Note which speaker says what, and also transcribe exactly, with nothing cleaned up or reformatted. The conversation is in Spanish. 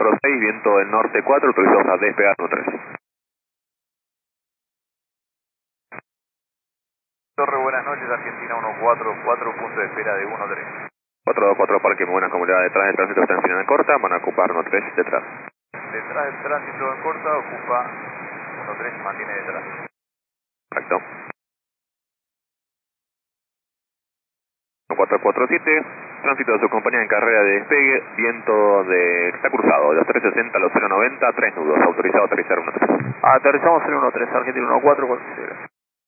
Speaker 1: cuatro seis, viento del norte cuatro, autorizados a despegar uno tres.
Speaker 2: Torre, buenas noches, Argentina uno cuatro cuatro, punto de espera de uno tres.
Speaker 1: cuatro dos cuatro, parque, muy buena comunidad detrás del tránsito, está en final corta, van a ocupar uno tres detrás.
Speaker 2: Detrás del tránsito en corta, ocupa uno tres, mantiene detrás.
Speaker 1: Correcto. cuatro cuatro siete, tránsito de su compañía en carrera de despegue, viento de, está cruzado, de los tres sesenta a los cero noventa, tres nudos, autorizado a aterrizar uno tres.
Speaker 2: Aterrizamos en uno tres, Argentina uno cuatro cuatro cero.